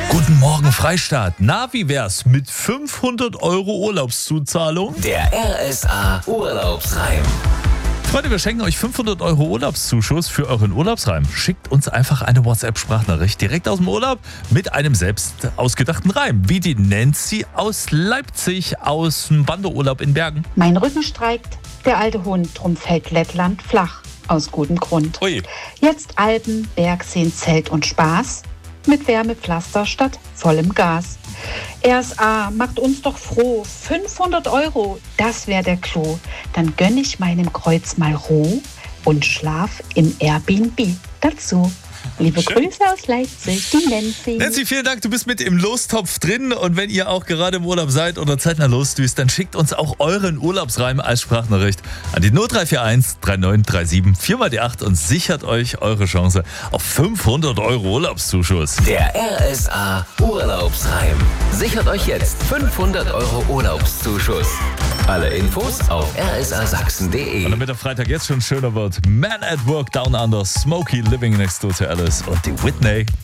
Guten Morgen, Freistaat. Na, wie wär's mit 500 € Urlaubszuzahlung? Der RSA Urlaubsreim. Freunde, wir schenken euch 500 € Urlaubszuschuss für euren Urlaubsreim. Schickt uns einfach eine WhatsApp-Sprachnachricht direkt aus dem Urlaub mit einem selbst ausgedachten Reim. Wie die Nancy aus Leipzig aus dem Wanderurlaub in Bergen. Mein Rücken streikt, der alte Hund, drum fällt Lettland flach. Aus gutem Grund. Ui. Jetzt Alpen, Bergseen, Zelt und Spaß. Mit Wärmepflaster statt vollem Gas. RSA macht uns doch froh. 500 €, das wär der Clou. Dann gönn ich meinem Kreuz mal Ruhe und schlaf im Airbnb dazu. Liebe Schön. Grüße aus Leipzig, die Nancy. Nancy, vielen Dank, du bist mit im Lostopf drin. Und wenn ihr auch gerade im Urlaub seid oder zeitnah losdüst, dann schickt uns auch euren Urlaubsreim als Sprachnachricht an die 0341 3937 4x8 und sichert euch eure Chance auf 500 € Urlaubszuschuss. Der RSA Urlaubsreim. Sichert euch jetzt 500 € Urlaubszuschuss. Alle Infos auf rsasachsen.de. Und damit der Freitag jetzt schon schöner wird, Man at Work Down Under, Smokey Living Next Door to Alice und die Whitney.